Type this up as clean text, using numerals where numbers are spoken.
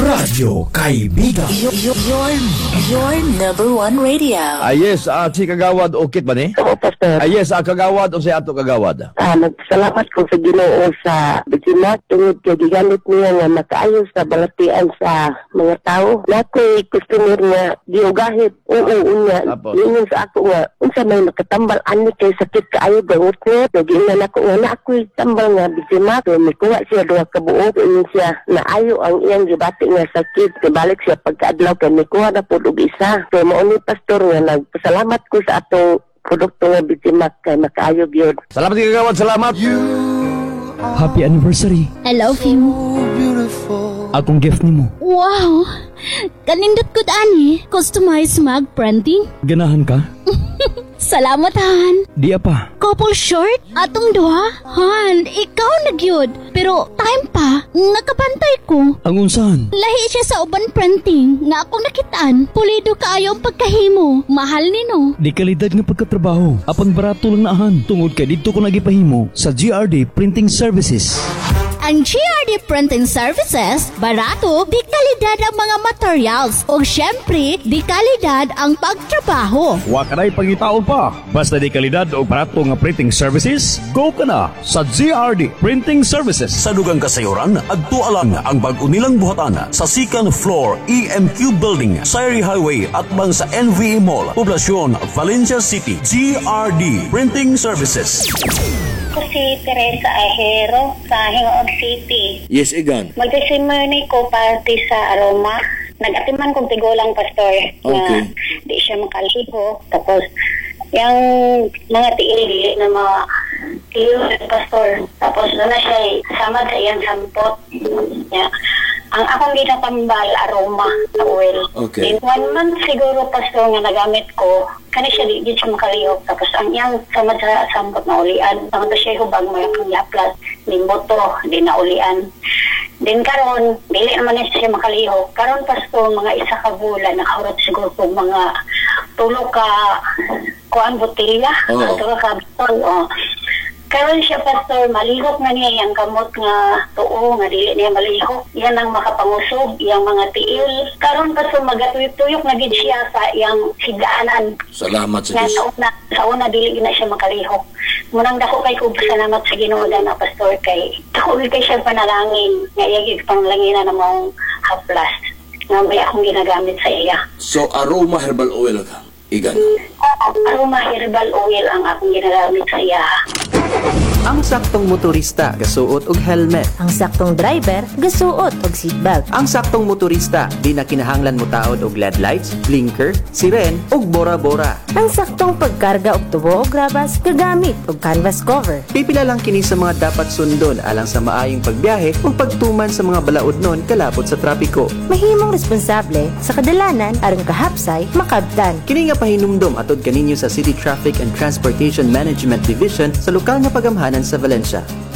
Radyo Kaibigan. Your number one radio. Yes, si Kagawad okit ba ni? Oo, Pastor. Yes, Kagawad o si Ato Kagawad? Nagsalamat ko sa Ginoo sa biktima tungod kay gigamit niya nga makaayo sa balatian sa mga tao. Nakoy customer nga giugahit. Oo, unya. Yun sa ako nga, unsa may nakatambal ani kay sakit kaayo bangot niya. Naginan ako nga na ako'y tambal nga biktima. So, may kuha siya duha ka buo. Yun siya naayo ang iyang gibati nga sakit. Kabalik siya pagkaadlaw kay may kuha na po isa. So, mauni pastor nga nagpasalamat ko sa atong produkto nga biktima kay makaayog yun. Salamat Kagawad, salamat. Happy anniversary. I love you. Akong gift nimo. Wow! Kanindot ko ani. Customized mag printing. Ganahan ka? Salamat, Han. Di pa. Couple short? Atong duha? Han, ikaw nagyod. Pero time pa, nakabantay ko. Ang unsahan? Lahi siya sa uban printing nga akong nakitaan. Pulido kaayo ang pagkahimo. Mahal nino. Di kalidad nga pagkatrabaho. Apang barato lang naahan. Tungod kay dito ko nagipahimo sa GRD Printing Services. Ang GRD Printing Services, barato, di kalidad ang mga materials. O syempre, di kalidad ang pagtrabaho. Wa ka na'y pangitaon pa. Basta di kalidad o barato nga printing services, go ka na sa GRD Printing Services. Sa dugang kasayuran, agtualang ang bag-o nilang buhatan sa second floor EMQ Building, Sayri Highway at bang sa NVA Mall, Poblacion, Valencia City. GRD Printing Services. Ako si Teresa Ahero sa Hingoog City. Yes, Igan. Magsisimony ko party sa Aroma. Nag-atiman kong tigulang pastor na di siya makaliho. Tapos, yung mga tiili na mga tiil pastor. Tapos, doon na siya kasama sa iyang sampot. Yeah. Ang akong ginatambal, aroma na oil. Okay. In 1 month siguro, pastor, nga nagamit ko, kani siya di siya makalihok. Tapos ang iyang sama sa sampot na ulian. Tama siya hubag mga pangyaplas, di boto, di na ulian. Din karon, dili naman na siya makalihok. Karon pastor, mga isa ka bulan, nakahurot siguro po mga tulo ka kuan botilya. Tulo ka bitol, Karon siya pastor, malihok na niya yung kamot nga tuo, nga dili niya malihok. Yan ang makapangusog, yung mga tiil. Karon pastor, magatuyok-tuyok na gid siya sa iyang higdaanan. Salamat sa Diyos. Sa una, dili na siya makalihok. Munang dako kay ko salamat sa Ginoo na pastor kay dako kay siya panalangin. Nga iyagig panglangina na mong haplas. Nga may akong ginagamit sa iya. So, aroma herbal oil ka, Igan? Aroma herbal oil ang akong ginagamit sa iya. Ang saktong motorista gasuot og helmet. Ang saktong driver gasuot og seatbelt. Ang saktong motorista di na kinahanglan mo taod og LED lights, blinker, siren ug bora-bora. Ang saktong pagkarga og tubo og grabas gagamit og canvas cover. Pipila lang kini sa mga dapat sundon alang sa maayong pagbiyahe ug pagtuman sa mga balaodnon kalapot sa trapiko. Mahimong responsable sa kadalanan aron kahapsay makabtan. Kini nga pahinumdom atod kaninyo sa City Traffic and Transportation Management Division sa lokal nga pagamhanan sa Valencia.